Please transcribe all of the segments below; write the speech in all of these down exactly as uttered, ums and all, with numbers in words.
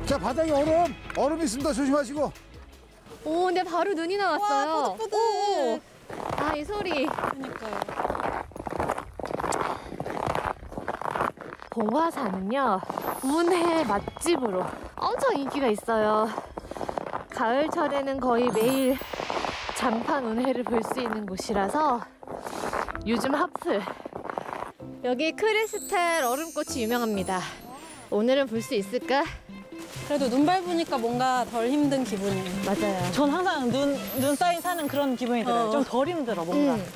자, 바닥에 얼음, 얼음 있습니다. 조심하시고. 오, 근데 바로 눈이 나왔어요. 와, 뿌듯뿌듯. 아, 이 소리. 그러니까요. 봉화산은요, 운해 맛집으로 엄청 인기가 있어요. 가을철에는 거의 매일 장판 운해를 볼 수 있는 곳이라서 요즘 핫플. 여기 크리스탈 얼음꽃이 유명합니다. 오늘은 볼 수 있을까? 그래도 눈 밟으니까 뭔가 덜 힘든 기분이에요. 맞아요. 전 항상 눈, 눈 쌓인 사는 그런 기분이 들어요. 어. 좀 덜 힘들어, 뭔가. 음.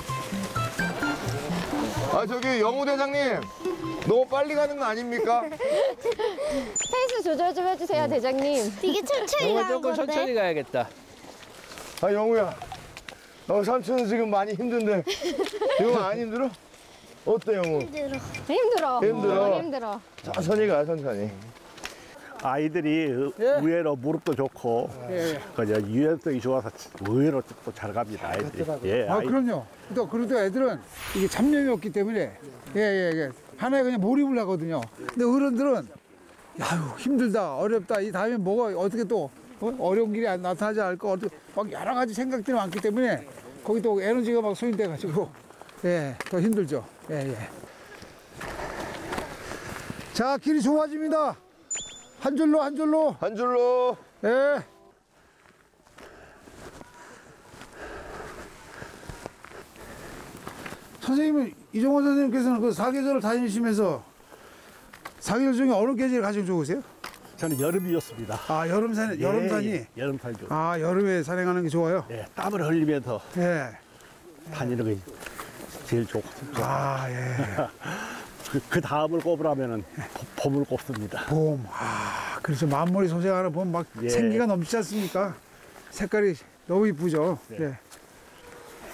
아 저기 영우 대장님 너무 빨리 가는 거 아닙니까? 페이스 조절 좀 해주세요, 대장님. 되게 천천히 영어 가는 조금 건데. 천천히 가야겠다. 아 영우야 어, 삼촌은 지금 많이 힘든데 영우 안 힘들어? 어때 영우? 힘들어. 힘들어. 힘들어. 어, 힘들어. 천천히 가 천천히. 아이들이 의외로 무릎도 좋고 그저 유연성이 좋아서 의외로 또 잘 갑니다. 아이들이. 예, 아, 아이- 그럼요. 또, 그래도 애들은 이게 잡념이 없기 때문에, 예, 예, 예. 하나에 그냥 몰입을 하거든요. 근데 어른들은, 야유, 힘들다, 어렵다, 이 다음에 뭐가 어떻게 또, 어? 어려운 길이 안- 나타나지 않을까, 어떻게, 막 여러 가지 생각들이 많기 때문에, 거기 또 에너지가 막 소진돼가지고, 예, 더 힘들죠. 예, 예. 자, 길이 좁아집니다. 한 줄로, 한 줄로. 한 줄로. 예. 선생님은 이종원 선생님께서는 그 사계절을 다니시면서 사계절 중에 어느 계절이 가장 좋으세요? 저는 여름이 좋습니다. 아, 여름산, 예, 여름산이. 예, 여름산이 좋. 아, 여름에 산행하는 게 좋아요. 예, 땀을 흘리면서 예. 다니는 게 제일 좋고. 아, 예. 그, 그 다음을 꼽으라면은 봄- 봄을 꼽습니다. 봄. 아, 그래서 만물이 소생하는 봄 막 예. 생기가 넘치지 않습니까? 색깔이 너무 이쁘죠. 예.